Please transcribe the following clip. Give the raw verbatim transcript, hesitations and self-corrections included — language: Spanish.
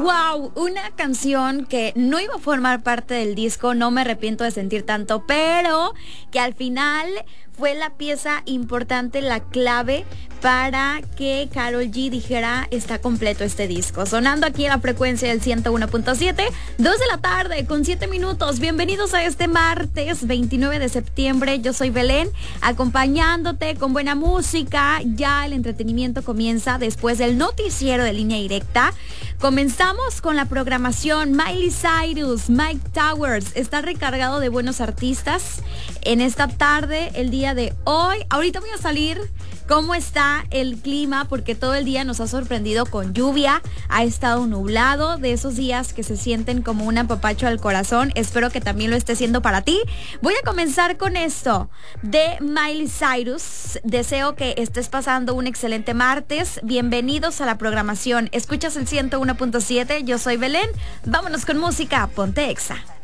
Wow, una canción que no iba a formar parte del disco, no me arrepiento de sentir tanto, pero que al final fue la pieza importante, la clave para que Karol G dijera está completo este disco. Sonando aquí a la frecuencia del ciento uno punto siete, dos de la tarde con siete minutos. Bienvenidos a este martes veintinueve de septiembre. Yo soy Belén, acompañándote con buena música. Ya el entretenimiento comienza después del noticiero de Línea Directa. Comenzamos con la programación. Miley Cyrus, Mike Towers está recargado de buenos artistas en esta tarde, el día de hoy. Ahorita voy a salir cómo está el clima, porque todo el día nos ha sorprendido con lluvia, ha estado nublado, de esos días que se sienten como un apapacho al corazón. Espero que también lo esté siendo para ti. Voy a comenzar con esto de Miley Cyrus. Deseo que estés pasando un excelente martes. Bienvenidos a la programación. Escuchas el ciento uno punto siete, yo soy Belén. Vámonos con música, ponte Exa.